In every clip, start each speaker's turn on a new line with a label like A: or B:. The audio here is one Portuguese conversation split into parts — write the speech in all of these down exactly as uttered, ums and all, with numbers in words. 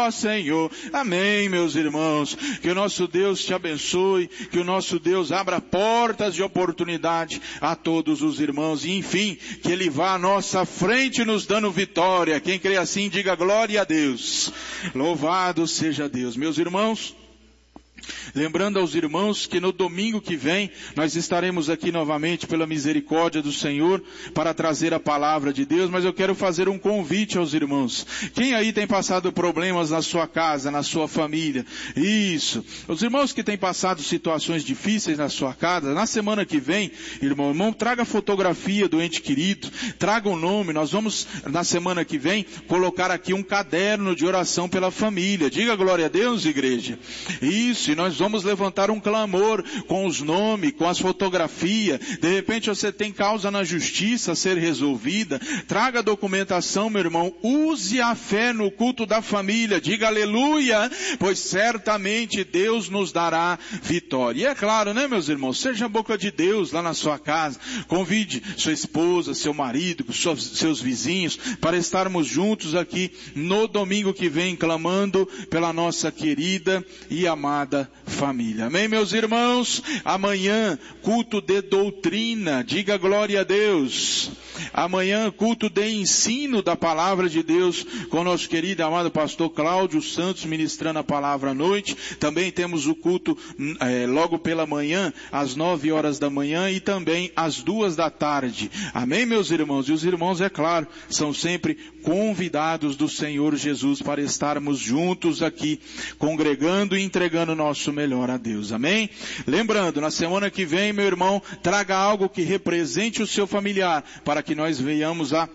A: nós, Senhor. Amém, meus irmãos. Que o nosso Deus te abençoe, que o nosso Deus abra portas de oportunidade a todos os irmãos e, enfim, que Ele vá à nossa frente nos dando vitória. Quem crê assim, diga glória a Deus. Louvado seja Deus. Meus irmãos, lembrando aos irmãos que no domingo que vem nós estaremos aqui novamente pela misericórdia do Senhor para trazer a palavra de Deus, mas eu quero fazer um convite aos irmãos. Quem aí tem passado problemas na sua casa, na sua família? Isso. Os irmãos que têm passado situações difíceis na sua casa, na semana que vem, irmão, irmão, traga fotografia do ente querido, traga o nome. Nós vamos, na semana que vem, colocar aqui um caderno de oração pela família. Diga glória a Deus, igreja. Isso. E nós vamos levantar um clamor com os nomes, com as fotografias. De repente você tem causa na justiça a ser resolvida. Traga a documentação, meu irmão. Use a fé no culto da família. Diga aleluia, pois certamente Deus nos dará vitória. E é claro, né, meus irmãos? Seja a boca de Deus lá na sua casa. Convide sua esposa, seu marido, seus vizinhos, para estarmos juntos aqui no domingo que vem, clamando pela nossa querida e amada família. Amém, meus irmãos? Amanhã, culto de doutrina. Diga glória a Deus. Amanhã, culto de ensino da palavra de Deus com o nosso querido e amado pastor Cláudio Santos ministrando a palavra à noite. Também temos o culto é, logo pela manhã, às nove horas da manhã e também às duas da tarde. Amém, meus irmãos? E os irmãos, é claro, são sempre convidados do Senhor Jesus para estarmos juntos aqui, congregando e entregando nosso melhor a Deus. Amém? Lembrando, na semana que vem, meu irmão, traga algo que represente o seu familiar, para que nós venhamos a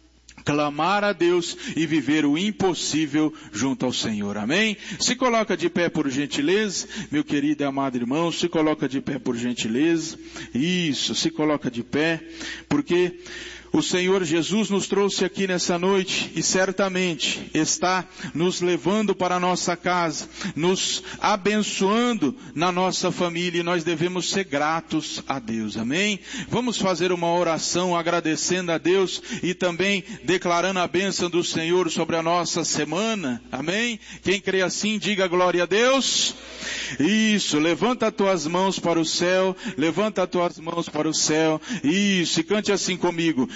A: clamar a Deus e viver o impossível junto ao Senhor. Amém? Se coloca de pé por gentileza, meu querido e amado irmão, se coloca de pé por gentileza. Isso, se coloca de pé, porque o Senhor Jesus nos trouxe aqui nessa noite e certamente está nos levando para a nossa casa, nos abençoando na nossa família e nós devemos ser gratos a Deus. Amém? Vamos fazer uma oração agradecendo a Deus e também declarando a bênção do Senhor sobre a nossa semana. Amém? Quem crê assim, diga glória a Deus. Isso, levanta as tuas mãos para o céu, levanta as tuas mãos para o céu. Isso, e cante assim comigo.